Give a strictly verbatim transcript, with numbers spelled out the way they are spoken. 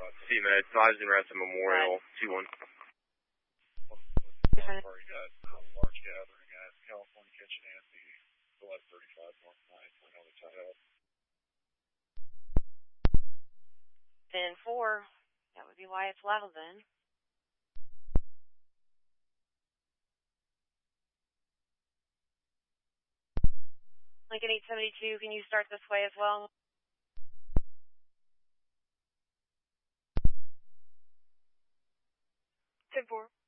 See you, man. Advising around to Memorial, two one. Already got large gathering at California Kitchen and the eleven thirty-five North nine point oh tied up. Then four, that would be why it's loud then. Lincoln eight seventy-two, can you start this way as well? ten four.